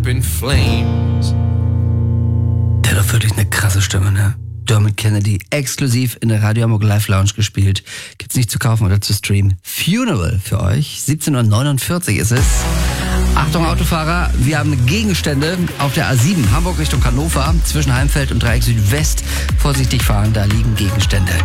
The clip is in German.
up in flames. Der hat doch wirklich eine krasse Stimme, ne? Dermot Kennedy, exklusiv in der Radio Hamburg Live Lounge gespielt. Gibt's nicht zu kaufen oder zu streamen. Funeral für euch. 17:49 Uhr ist es. Achtung Autofahrer, wir haben Gegenstände auf der A7 Hamburg Richtung Hannover zwischen Heimfeld und Dreieck Südwest. Vorsichtig fahren, da liegen Gegenstände.